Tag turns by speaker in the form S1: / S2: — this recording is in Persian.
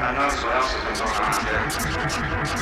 S1: God knows what else has been going on out there.